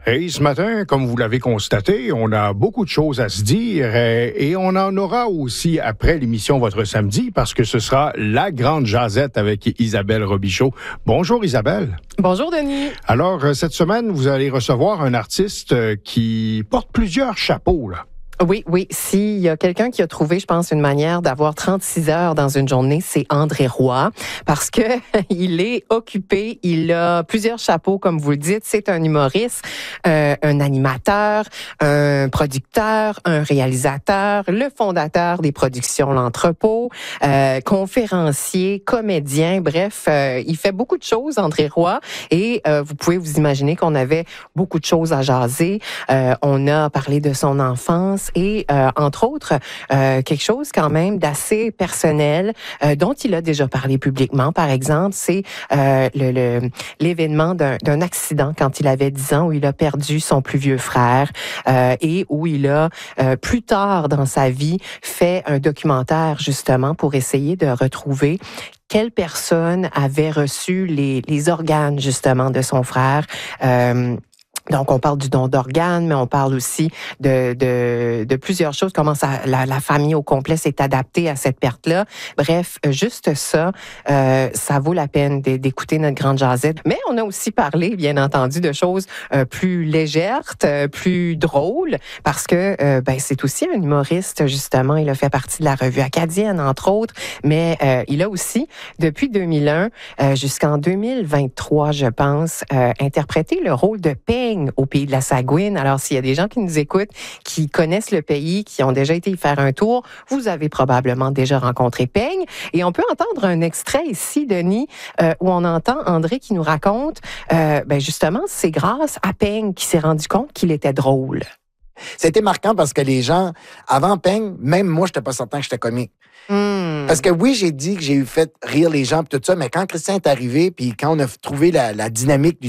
Et ce matin, comme vous l'avez constaté, on a beaucoup de choses à se dire et on en aura aussi après l'émission Votre Samedi parce que ce sera la grande jasette avec Isabelle Robichaud. Bonjour Isabelle. Bonjour Denis. Alors, cette semaine, vous allez recevoir un artiste qui porte plusieurs chapeaux, là. Oui. S'il y a quelqu'un qui a trouvé, je pense, une manière d'avoir 36 heures dans une journée, c'est André Roy, parce que il est occupé, il a plusieurs chapeaux, comme vous le dites. C'est un humoriste, un animateur, un producteur, un réalisateur, le fondateur des productions L'Entrepôt, conférencier, comédien, bref, il fait beaucoup de choses, André Roy, et vous pouvez vous imaginer qu'on avait beaucoup de choses à jaser. On a parlé de son enfance, et entre autres, quelque chose quand même d'assez personnel dont il a déjà parlé publiquement. Par exemple, c'est l'événement d'un accident quand il avait 10 ans où il a perdu son plus vieux frère et où il a, plus tard dans sa vie, fait un documentaire justement pour essayer de retrouver quelle personne avait reçu les organes justement de son frère. Donc, on parle du don d'organes, mais on parle aussi de plusieurs choses, comment la famille au complet s'est adaptée à cette perte-là. Bref, juste ça, ça vaut la peine d'écouter notre grande jasette. Mais on a aussi parlé, bien entendu, de choses plus légères, plus drôles, parce que c'est aussi un humoriste, justement. Il a fait partie de la revue acadienne, entre autres, mais il a aussi, depuis 2001 jusqu'en 2023, je pense, interprété le rôle de Peigne au pays de la Sagouine. Alors, s'il y a des gens qui nous écoutent, qui connaissent le pays, qui ont déjà été y faire un tour, vous avez probablement déjà rencontré Peigne. Et on peut entendre un extrait ici, Denis, où on entend André qui nous raconte, justement, c'est grâce à Peigne qu'il s'est rendu compte qu'il était drôle. C'était marquant parce que les gens, avant Peigne, même moi, j'étais pas certain que j'étais comique. Parce que oui, j'ai dit que j'ai eu fait rire les gens et tout ça, mais quand Christian est arrivé, puis quand on a trouvé la dynamique du